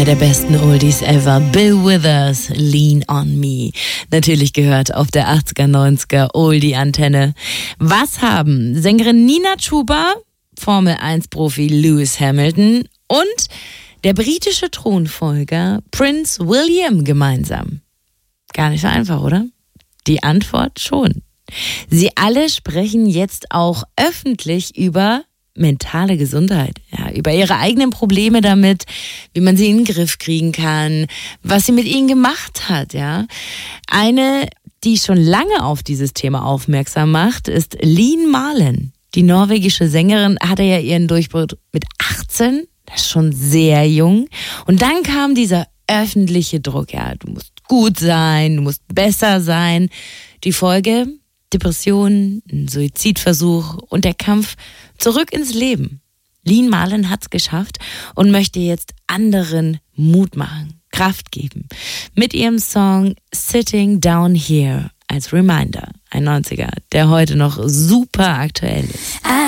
der besten Oldies ever. Bill Withers, Lean on Me. Natürlich gehört auf der 80er, 90er Oldie-Antenne. Was haben Sängerin Nina Chuba, Formel-1-Profi Lewis Hamilton und der britische Thronfolger Prince William gemeinsam? Gar nicht so einfach, oder? Die Antwort schon. Sie alle sprechen jetzt auch öffentlich über mentale Gesundheit, ja, über ihre eigenen Probleme damit, wie man sie in den Griff kriegen kann, was sie mit ihnen gemacht hat, ja. Eine, die schon lange auf dieses Thema aufmerksam macht, ist Lian Marlen. Die norwegische Sängerin hatte ja ihren Durchbruch mit 18, das ist schon sehr jung. Und dann kam dieser öffentliche Druck, ja, du musst gut sein, du musst besser sein. Die Folge: Depressionen, ein Suizidversuch und der Kampf zurück ins Leben. Lian Marlen hat's geschafft und möchte jetzt anderen Mut machen, Kraft geben. Mit ihrem Song Sitting Down Here als Reminder. Ein 90er, der heute noch super aktuell ist.